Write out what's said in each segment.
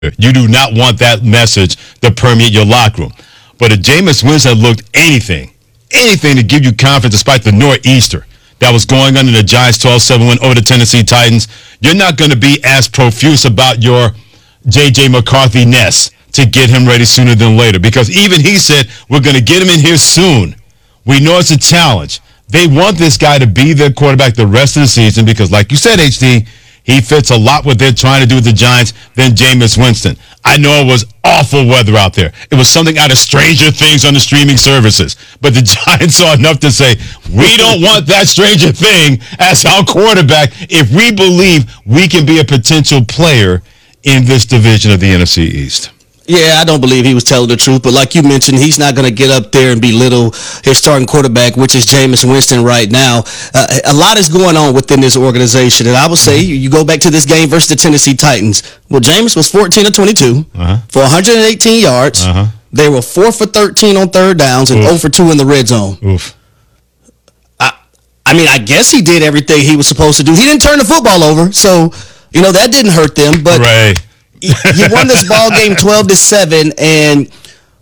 You do not want that message to permeate your locker room. But if Jameis Winston looked anything to give you confidence despite the nor'easter that was going on in the Giants 12-7 win over the Tennessee Titans, you're not going to be as profuse about your J.J. McCarthy-ness to get him ready sooner than later. Because even he said, we're going to get him in here soon. We know it's a challenge. They want this guy to be their quarterback the rest of the season because, like you said, HD, he fits a lot what they're trying to do with the Giants than Jameis Winston. I know it was awful weather out there. It was something out of Stranger Things on the streaming services. But the Giants saw enough to say, we don't want that Stranger Thing as our quarterback if we believe we can be a potential player in this division of the NFC East. Yeah, I don't believe he was telling the truth, but like you mentioned, he's not going to get up there and belittle his starting quarterback, which is Jameis Winston right now. A lot is going on within this organization, and I would say you go back to this game versus the Tennessee Titans. Well, Jameis was 14 of 22 for 118 yards. They were 4 for 13 on third downs and 0 for 2 in the red zone. I mean, I guess he did everything he was supposed to do. He didn't turn the football over, so, that didn't hurt them, but... Right. You won this ball game 12-7, and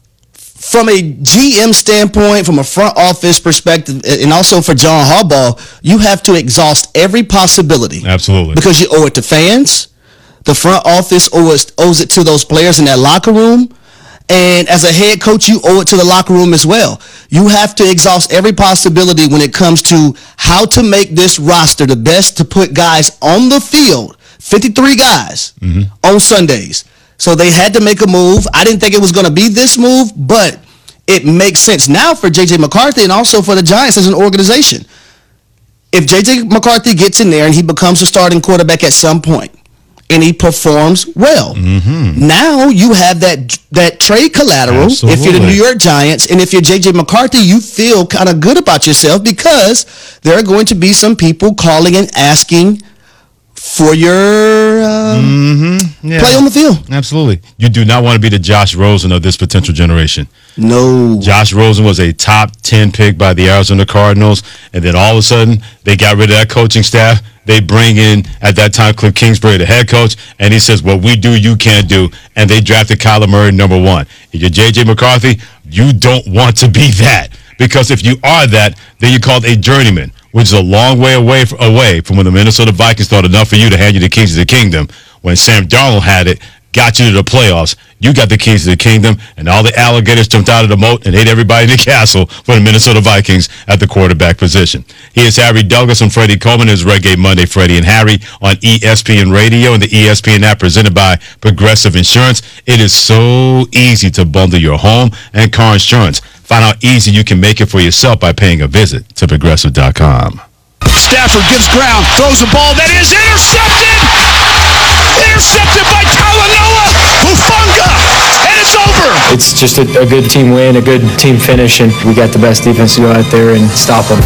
from a GM standpoint, from a front office perspective, and also for John Harbaugh, you have to exhaust every possibility. Absolutely. Because you owe it to fans. The front office owes it to those players in that locker room. And as a head coach, you owe it to the locker room as well. You have to exhaust every possibility when it comes to how to make this roster the best to put guys on the field. 53 guys on Sundays. So they had to make a move. I didn't think it was going to be this move, but it makes sense now for J.J. McCarthy and also for the Giants as an organization. If J.J. McCarthy gets in there and he becomes a starting quarterback at some point and he performs well, now you have that trade collateral. Absolutely. If you're the New York Giants and if you're J.J. McCarthy, you feel kind of good about yourself because there are going to be some people calling and asking for your play on the field. Absolutely. You do not want to be the Josh Rosen of this potential generation. No. Josh Rosen was a top 10 pick by the Arizona Cardinals, and then all of a sudden, they got rid of that coaching staff. They bring in, at that time, Cliff Kingsbury, the head coach, and he says, what we do, you can't do, and they drafted Kyler Murray number 1. If you're J.J. McCarthy, you don't want to be that, because if you are that, then you're called a journeyman, which is a long way away from when the Minnesota Vikings thought enough for you to hand you the keys to the kingdom. When Sam Darnold had it, got you to the playoffs, you got the keys to the kingdom, and all the alligators jumped out of the moat and ate everybody in the castle for the Minnesota Vikings at the quarterback position. He is Harry Douglas and Freddie Coleman. His Reggae Monday, Freddie and Harry on ESPN Radio and the ESPN app presented by Progressive Insurance. It is so easy to bundle your home and car insurance. Find out how easy you can make it for yourself by paying a visit to Progressive.com. Stafford gives ground, throws a ball that is intercepted! Intercepted by Talanoa Hufanga, and it's over! It's just a good team win, a good team finish, and we got the best defense to go out there and stop them.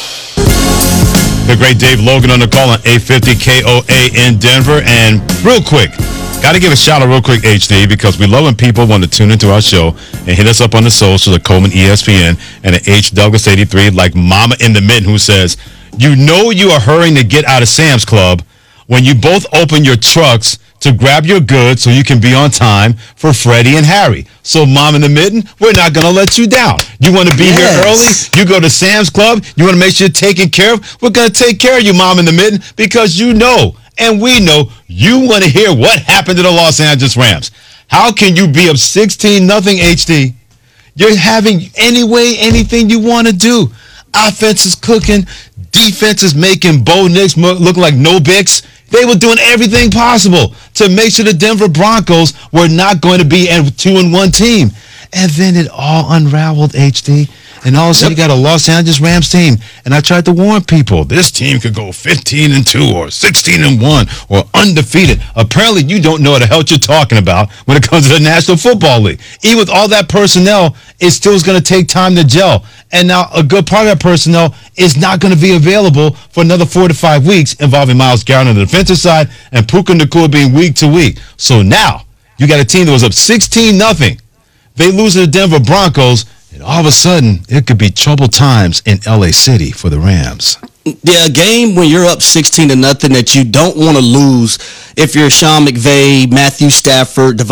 The great Dave Logan on the call on 850 KOA in Denver. And real quick, got to give a shout out real quick, HD, because we love when people want to tune into our show and hit us up on the socials at Coleman ESPN and at H Douglas 83, like Mama in the Mitten, who says, you know you are hurrying to get out of Sam's Club when you both open your trucks to grab your goods so you can be on time for Freddie and Harry. So, Mom in the Mitten, we're not going to let you down. You want to be here early? You go to Sam's Club? You want to make sure you're taken care of? We're going to take care of you, Mom in the Mitten, because you know, and we know, you want to hear what happened to the Los Angeles Rams. How can you be up 16-0 HD? You're having anything you want to do. Offense is cooking. Defense is making Bo Nix look like no Bix. They were doing everything possible to make sure the Denver Broncos were not going to be a 2-1 team. And then it all unraveled, HD. And all of a sudden, you got a Los Angeles Rams team. And I tried to warn people, this team could go 15-2 or 16-1 or undefeated. Apparently, you don't know what the hell you're talking about when it comes to the National Football League. Even with all that personnel, it still is going to take time to gel. And now a good part of that personnel is not going to be available for another 4 to 5 weeks, involving Myles Garrett on the defensive side and Puka Nacua being week to week. So now you got a team that was up 16-0. They lose to the Denver Broncos. And all of a sudden, it could be troubled times in LA City for the Rams. Yeah, a game when you're up 16-0 that you don't want to lose if you're Sean McVay, Matthew Stafford,